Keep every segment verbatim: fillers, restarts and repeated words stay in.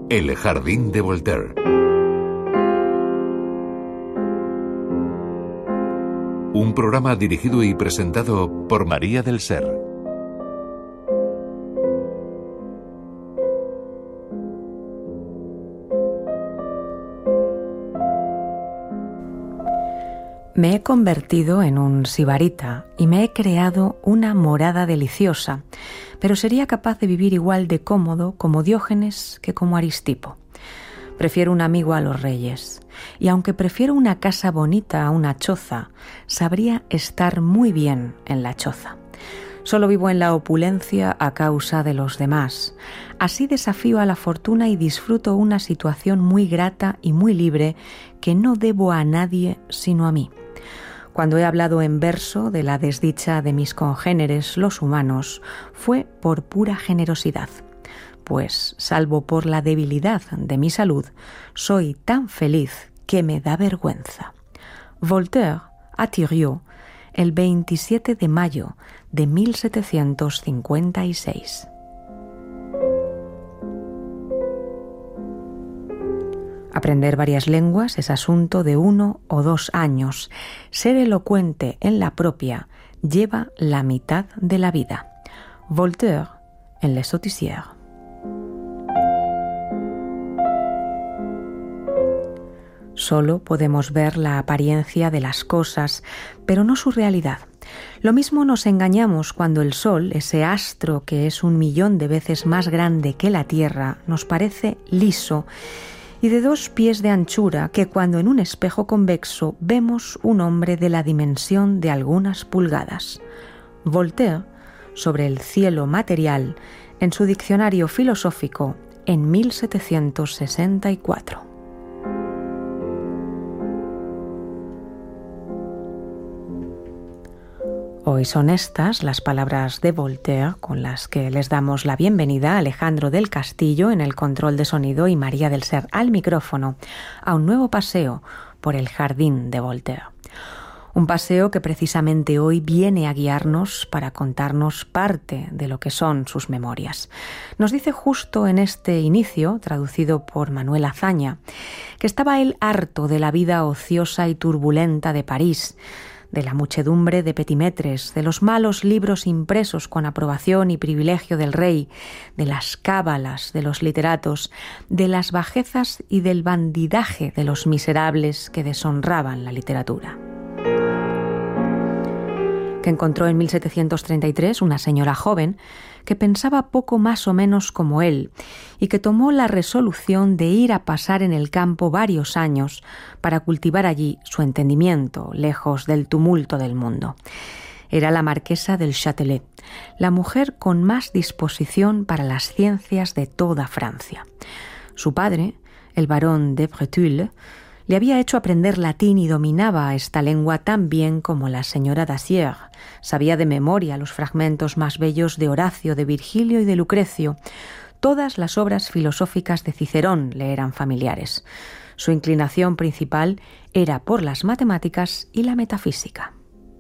El jardín de Voltaire. Un programa dirigido y presentado por María del Ser. Me he convertido en un sibarita y me he creado una morada deliciosa, pero sería capaz de vivir igual de cómodo como Diógenes que como Aristipo. Prefiero un amigo a los reyes, y aunque prefiero una casa bonita a una choza, sabría estar muy bien en la choza. Solo vivo en la opulencia a causa de los demás. Así desafío a la fortuna y disfruto una situación muy grata y muy libre que no debo a nadie sino a mí. Cuando he hablado en verso de la desdicha de mis congéneres, los humanos, fue por pura generosidad, pues, salvo por la debilidad de mi salud, soy tan feliz que me da vergüenza. Voltaire a Thuriot, el veintisiete de mayo de mil setecientos cincuenta y seis. Aprender varias lenguas es asunto de uno o dos años. Ser elocuente en la propia lleva la mitad de la vida. Voltaire en Les Sotticières. Solo podemos ver la apariencia de las cosas, pero no su realidad. Lo mismo nos engañamos cuando el Sol, ese astro que es un millón de veces más grande que la Tierra, nos parece liso y de dos pies de anchura, que cuando en un espejo convexo vemos un hombre de la dimensión de algunas pulgadas. Voltaire, sobre el cielo material, en su diccionario filosófico, en mil setecientos sesenta y cuatro. Hoy son estas las palabras de Voltaire con las que les damos la bienvenida a Alejandro del Castillo en el control de sonido y María del Ser al micrófono a un nuevo paseo por el jardín de Voltaire. Un paseo que precisamente hoy viene a guiarnos para contarnos parte de lo que son sus memorias. Nos dice justo en este inicio, traducido por Manuel Azaña, que estaba él harto de la vida ociosa y turbulenta de París, de la muchedumbre de petimetres, de los malos libros impresos con aprobación y privilegio del rey, de las cábalas de los literatos, de las bajezas y del bandidaje de los miserables que deshonraban la literatura. Que encontró en mil setecientos treinta y tres una señora joven que pensaba poco más o menos como él y que tomó la resolución de ir a pasar en el campo varios años para cultivar allí su entendimiento, lejos del tumulto del mundo. Era la marquesa del Châtelet, la mujer con más disposición para las ciencias de toda Francia. Su padre, el barón de Breteuil, le había hecho aprender latín y dominaba esta lengua tan bien como la señora Dacier. Sabía de memoria los fragmentos más bellos de Horacio, de Virgilio y de Lucrecio. Todas las obras filosóficas de Cicerón le eran familiares. Su inclinación principal era por las matemáticas y la metafísica.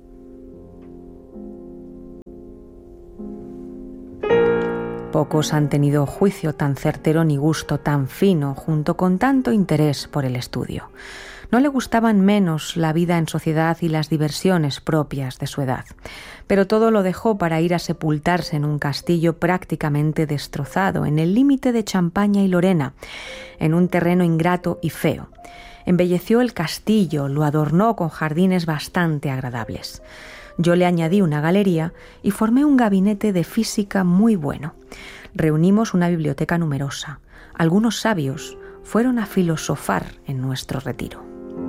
Pocos han tenido juicio tan certero ni gusto tan fino, junto con tanto interés por el estudio. No le gustaban menos la vida en sociedad y las diversiones propias de su edad, pero todo lo dejó para ir a sepultarse en un castillo prácticamente destrozado, en el límite de Champaña y Lorena, en un terreno ingrato y feo. Embelleció el castillo, lo adornó con jardines bastante agradables. Yo le añadí una galería y formé un gabinete de física muy bueno. Reunimos una biblioteca numerosa. Algunos sabios fueron a filosofar en nuestro retiro.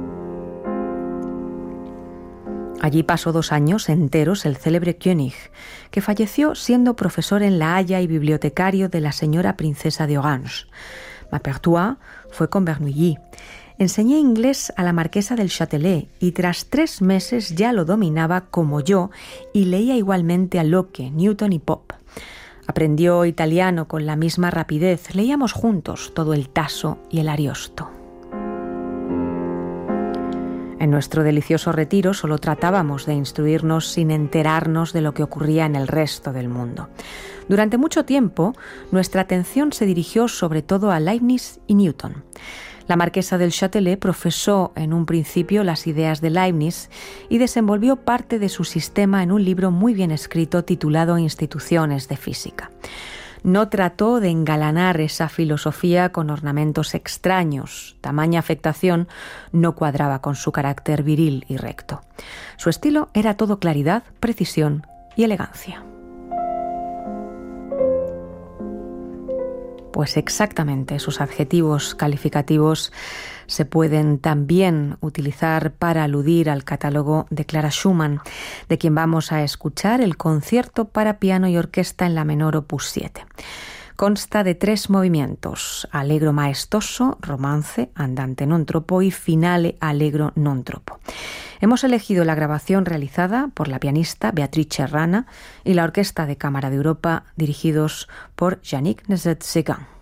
Allí pasó dos años enteros el célebre König, que falleció siendo profesor en La Haya y bibliotecario de la señora princesa de Orange. Maupertuis fue con Bernoulli. Enseñé inglés a la marquesa del Châtelet y tras tres meses ya lo dominaba como yo y leía igualmente a Locke, Newton y Pope. Aprendió italiano con la misma rapidez. Leíamos juntos todo el Tasso y el Ariosto. En nuestro delicioso retiro solo tratábamos de instruirnos sin enterarnos de lo que ocurría en el resto del mundo. Durante mucho tiempo, nuestra atención se dirigió sobre todo a Leibniz y Newton. La marquesa del Châtelet profesó en un principio las ideas de Leibniz y desenvolvió parte de su sistema en un libro muy bien escrito titulado Instituciones de Física. No trató de engalanar esa filosofía con ornamentos extraños. Tamaña afectación no cuadraba con su carácter viril y recto. Su estilo era todo claridad, precisión y elegancia. Pues exactamente, sus adjetivos calificativos se pueden también utilizar para aludir al catálogo de Clara Schumann, de quien vamos a escuchar el concierto para piano y orquesta en la menor opus siete. Consta de tres movimientos: allegro maestoso, romance, andante non troppo y finale allegro non troppo. Hemos elegido la grabación realizada por la pianista Beatrice Rana y la Orquesta de Cámara de Europa, dirigidos por Yannick Nézet-Séguin.